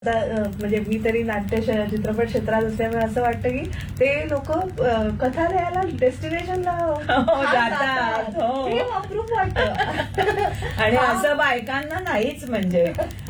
म्हणजे मी तरी नाट्य चित्रपट क्षेत्रात असल्यामुळे असं वाटतं की ते लोक कथा लिहायला डेस्टिनेशनला जातात. हो. हे अप्रूप वाटतं. आणि असं बायकांना नाहीच म्हणजे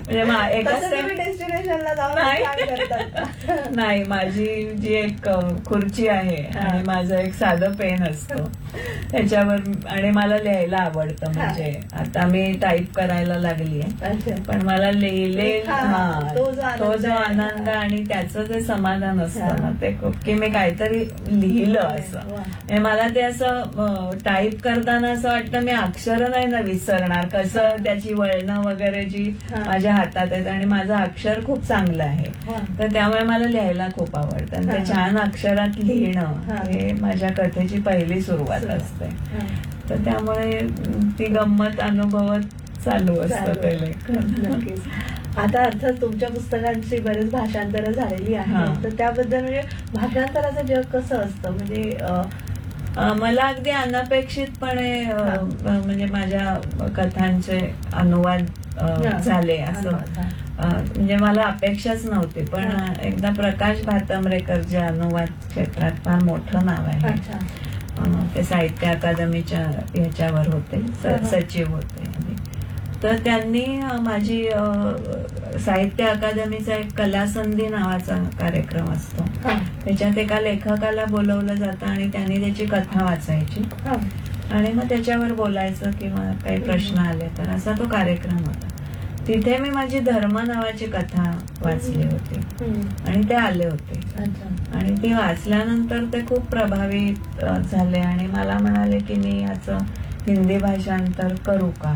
डेस्टिनेशनला जाऊन काय करतात. नाही, माझी जी एक खुर्ची आहे आणि माझं एक साधं पेन असतं त्याच्यावर, आणि मला लिहायला आवडतं. म्हणजे आता मी टाईप करायला लागलीये, पण मला लिहिले तो जो आनंद आणि त्याचं जे समाधान असतं ना, ते की मी काहीतरी लिहिलं असं. म्हणजे मला ते असं टाईप करताना असं वाटतं मी अक्षर नाही ना विसरणार, कसं त्याची वळणं वगैरे जी माझ्या हातात आहेत, आणि माझं अक्षर खूप चांगलं आहे, तर त्यामुळे मला लिहायला खूप आवडतं. आणि ते छान अक्षरात लिहिणं हे माझ्या कथेची पहिली सुरुवात असते. तर त्यामुळे ती गंमत अनुभवत चालू असतं ते लेखन. आता अर्थात तुमच्या पुस्तकांची बरेच भाषांतरं झालेली आहेत, तर त्याबद्दल म्हणजे भाषांतराचं जग कसं असतं. म्हणजे मला अगदी अनपेक्षितपणे म्हणजे माझ्या कथांचे अनुवाद झाले असं. म्हणजे मला अपेक्षाच नव्हती, पण एकदा प्रकाश भातंब्रेकर जे अनुवाद क्षेत्रात फार मोठं नाव आहे, ते साहित्य अकादमीच्या ह्याच्यावर होते, सचिव होते, तर त्यांनी माझी साहित्य अकादमीचा एक कलासंधी नावाचा कार्यक्रम असतो, त्याच्यात एका लेखकाला बोलवलं जातं आणि त्यांनी त्याची कथा वाचायची आणि मग त्याच्यावर बोलायचं किंवा काही प्रश्न आले तर, असा तो कार्यक्रम होता. तिथे मी माझी धर्म नावाची कथा वाचली होती आणि ते आले होते, आणि ती वाचल्यानंतर ते खूप प्रभावित झाले आणि मला म्हणाले की मी याचं हिंदी भाषांतर करू का.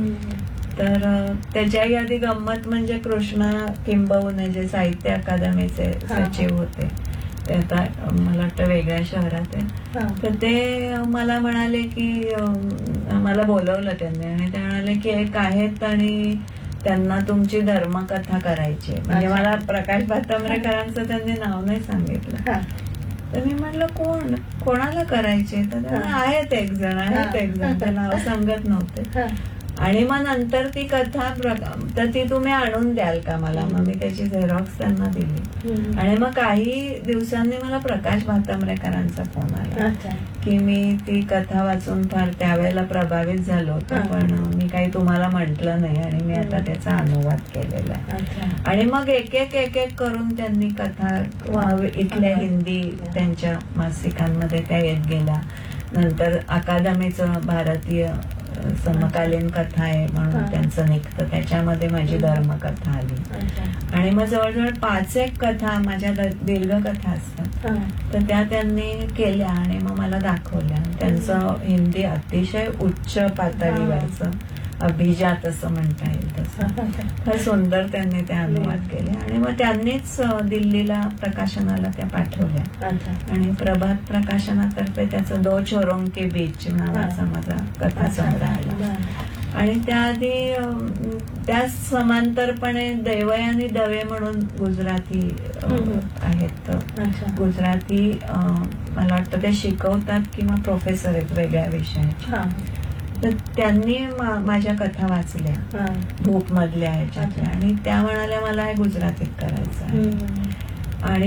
तर त्याच्याही आधी गंमत म्हणजे कृष्णा किंबहुने जे साहित्य अकादमीचे सचिव होते, ते आता मला वाटतं वेगळ्या शहरात आहे, तर ते मला म्हणाले की मला बोलवलं त्यांनी आणि ते म्हणाले की एक आहेत आणि त्यांना तुमची धर्मकथा करायची. म्हणजे मला प्रकाश भातंब्रेकरांचं त्यांनी नाव नाही सांगितलं. तर मी म्हटलं कोणाला करायचे, तर आहेत एक जण ते नाव सांगत नव्हते. आणि मग नंतर ती कथा तर ती तुम्ही आणून द्याल का मला. मग मी त्याची झेरॉक्स त्यांना दिली आणि मग काही दिवसांनी मला प्रकाश भातंब्रेकरांचा फोन आला की मी ती कथा वाचून फार त्यावेळेला प्रभावित झालो होतो, पण मी काही तुम्हाला म्हटलं नाही आणि मी आता त्याचा अनुवाद केलेला आहे. आणि मग एक एक करून त्यांनी कथा इथल्या हिंदी त्यांच्या मासिकांमध्ये त्या येत गेल्या. नंतर अकादमीचं भारतीय समकालीन कथा आहे म्हणून त्यांचं निघतं, त्याच्यामध्ये माझी धर्मकथा आली. आणि मग जवळजवळ 5 कथा माझ्या दीर्घकथा असतात, तर त्या त्यांनी केल्या आणि मग मला दाखवल्या. त्यांचं हिंदी अतिशय उच्च पातळीवरचं अभिजात असं म्हणता येईल तसं फार सुंदर त्यांनी ते अनुवाद केले. आणि मग त्यांनीच दिल्लीला प्रकाशनाला त्या पाठवल्या आणि प्रभात प्रकाशनातर्फे त्याचं 2 छोरों के बीच नावाचा माझा कथा संग्रह आला. आणि त्याआधी त्या समांतरपणे देवयानी दवे म्हणून गुजराती आहेत, गुजराती मला वाटतं ते शिकवतात किंवा प्रोफेसर आहेत वेगळ्या विषयाच्या, तर त्यांनी माझ्या कथा वाचल्या भूप मधल्या ह्याच्यातल्या आणि त्या म्हणाल्या मला हे गुजरातीत करायचं आहे. आणि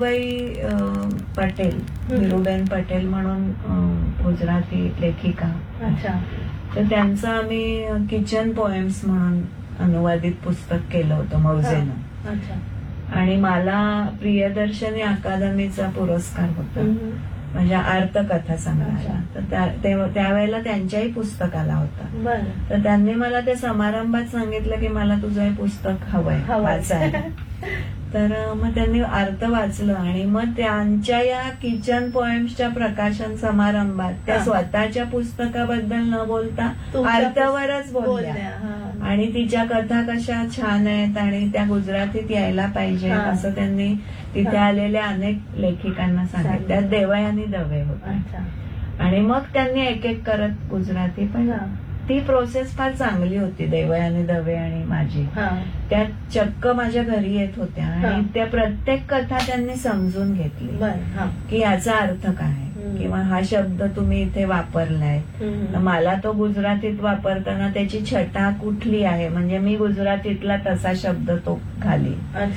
धीरूबेन पटेल म्हणून गुजराती लेखिका, तर त्यांचं आम्ही किचन पोएम्स म्हणून अनुवादित पुस्तक केलं होतं मौजेनं. आणि मला प्रियदर्शनी अकादमीचा पुरस्कार होता माझ्या अर्थकथा संग्रहाला, तर त्यावेळेला त्यांच्याही पुस्तकाला होता. तर त्यांनी मला त्या समारंभात सांगितलं की मला तुझं हे पुस्तक हवंय वाचायला. तर मग त्यांनी अर्थ वाचलं आणि मग त्यांच्या या किचन पोएम्सच्या प्रकाशन समारंभात त्या स्वतःच्या पुस्तकाबद्दल न बोलता अर्थावरच बोलल्या आणि तिच्या कथा कशा छान आहेत आणि त्या गुजरातीत यायला पाहिजे असं त्यांनी तिथे आलेल्या अनेक लेखिकांना सांगितलं. त्यात देवयानी दवे होते. आणि मग त्यांनी एक करत गुजराती, पण ती प्रोसेस फार चांगली होती. देवयानी दवे आणि माझी त्या चक्क माझ्या घरी येत होत्या आणि त्या प्रत्येक कथा त्यांनी समजून घेतली की याचा अर्थ काय. किंवा हा शब्द तुम्ही इथे वापरलाय, तर मला तो गुजरातीत वापरताना त्याची छटा कुठली आहे, म्हणजे मी गुजरातीतला तसा शब्द तो घाली.